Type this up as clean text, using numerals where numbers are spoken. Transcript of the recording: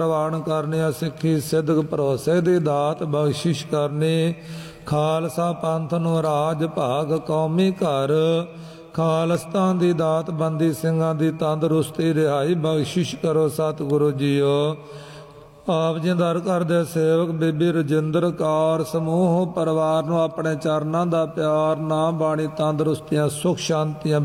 ਪ੍ਰਵਾਨ ਕਰਨੇ ਸਿੱਖੀ ਸਿੱਧਕ ਭਰੋਸੇ ਦੀ ਦਾਤ ਬਖਸ਼ਿਸ਼ ਕਰਨੀ। ਖਾਲਸਾ ਪੰਥ ਨੂੰ ਰਾਜ ਭਾਗ ਕੌਮੀ ਘਰ ਖਾਲਸਤਾਨ ਦੀ ਦਾਤ ਬੰਦੀ ਸਿੰਘਾਂ ਦੀ ਤੰਦਰੁਸਤੀ ਰਿਹਾਈ ਬਖਸ਼ਿਸ਼ ਕਰੋ ਸਤਿਗੁਰੂ ਜੀਓ। ਆਪ ਜੀ ਦਰ ਘਰ ਦੇ ਸੇਵਕ ਬੀਬੀ ਰਜਿੰਦਰ ਕੌਰ ਸਮੂਹ ਪਰਿਵਾਰ ਨੂੰ ਆਪਣੇ ਚਰਨਾਂ ਦਾ ਪਿਆਰ, ਨਾਮ ਬਾਣੀ, ਤੰਦਰੁਸਤੀਆਂ, ਸੁਖ ਸ਼ਾਂਤੀਆਂ